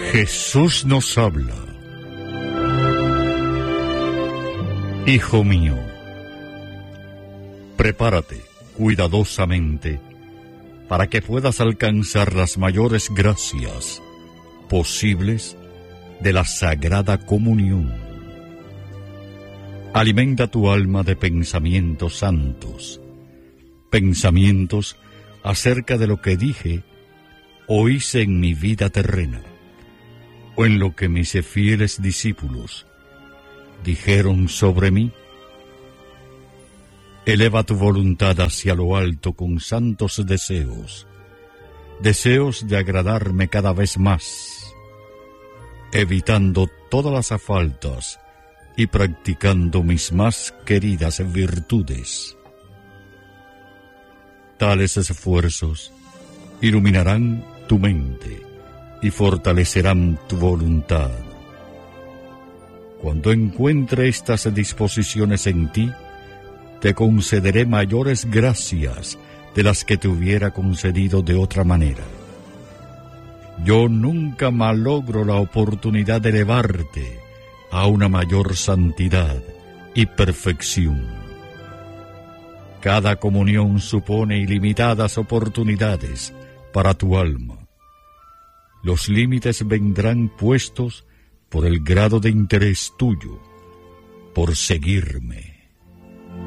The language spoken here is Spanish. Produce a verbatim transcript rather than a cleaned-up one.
Jesús nos habla. Hijo mío, prepárate cuidadosamente para que puedas alcanzar las mayores gracias posibles de la Sagrada Comunión. Alimenta tu alma de pensamientos santos, pensamientos acerca de lo que dije o hice en mi vida terrena, o en lo que mis fieles discípulos dijeron sobre mí. Eleva tu voluntad hacia lo alto con santos deseos, deseos de agradarme cada vez más, evitando todas las faltas y practicando mis más queridas virtudes. Tales esfuerzos iluminarán tu mente y fortalecerán tu voluntad. Cuando encuentre estas disposiciones en ti, te concederé mayores gracias de las que te hubiera concedido de otra manera. Yo nunca malogro la oportunidad de elevarte a una mayor santidad y perfección. Cada comunión supone ilimitadas oportunidades para tu alma. Los límites vendrán puestos por el grado de interés tuyo, por seguirme.